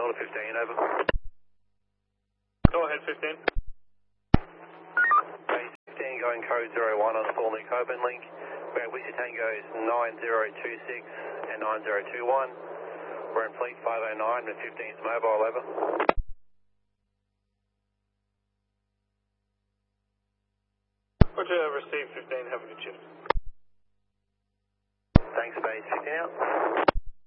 Delta 15, over. Go ahead, 15. Base 15 going code 01 on Thornley Coburn link. We're at Whiskey Tango's 9026 and 9021. We're in fleet 509 with 15's mobile, over. Roger, receive 15, have a good shift. Thanks, base 15 out.